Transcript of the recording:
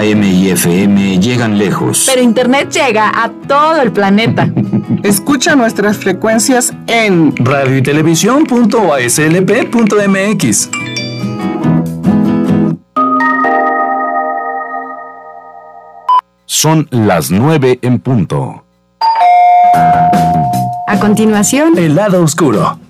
AM y FM llegan lejos. Pero Internet llega a todo el planeta. Escucha nuestras frecuencias en radioytelevisión.aslp.mx. Son las 9 en punto. A continuación, El lado oscuro.